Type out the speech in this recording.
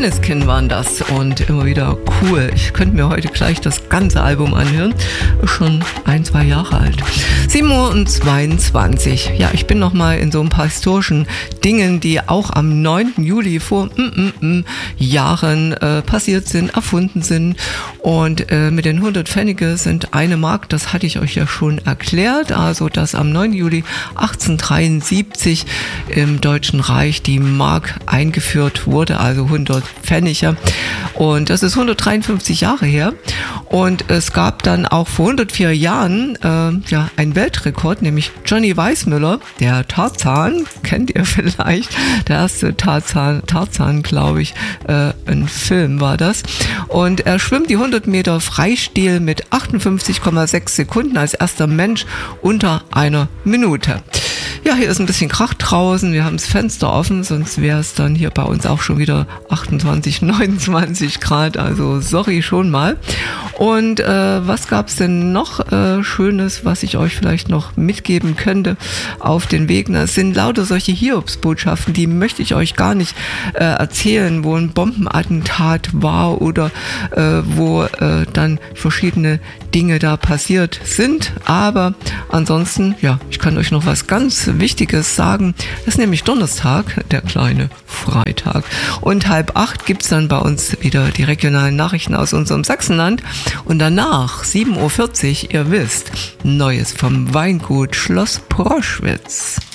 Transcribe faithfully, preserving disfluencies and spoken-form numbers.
Måneskin waren das und immer wieder cool. Ich könnte mir heute gleich das ganze Album anhören. Ist schon ein, zwei Jahre alt. sieben Uhr zweiundzwanzig. Ja, ich bin noch mal in so ein paar historischen Dingen, die auch am neunten Juli vor mm, mm, mm, Jahren äh, passiert sind, erfunden sind. Und äh, mit den hundert Pfennige sind eine Mark, das hatte ich euch ja schon erklärt, also dass am neunten Juli achtzehnhundertdreiundsiebzig im Deutschen Reich die Mark eingeführt wurde, also hundert Pfennige. Und das ist hundertdreiundfünfzig Jahre her. Und es gab dann auch vor hundertvier Jahren äh, ja einen Weltrekord, nämlich Johnny Weissmuller, der Tarzan, kennt ihr vielleicht, der erste Tarzan, Tarzan glaube ich, äh, ein Film war das. Und er schwimmt die hundert Meter Freistil mit achtundfünfzig Komma sechs Sekunden als erster Mensch unter einer Minute. Ja, hier ist ein bisschen Krach draußen, wir haben das Fenster offen, sonst wäre es dann hier bei uns auch schon wieder achtundzwanzig, neunundzwanzig Grad, also sorry schon mal. Und äh, was gab's denn noch äh, Schönes, was ich euch vielleicht noch mitgeben könnte auf den Weg? Es sind lauter solche Hiobsbotschaften, die möchte ich euch gar nicht äh, erzählen, wo ein Bombenattentat war oder äh, wo äh, dann verschiedene Dinge da passiert sind. Aber ansonsten, ja, ich kann euch noch was ganz Wichtiges sagen. Das ist nämlich Donnerstag, der kleine Freitag. Und halb acht gibt's dann bei uns wieder die regionalen Nachrichten aus unserem Sachsenland. Und danach, sieben Uhr vierzig, ihr wisst, Neues vom Weingut Schloss Proschwitz.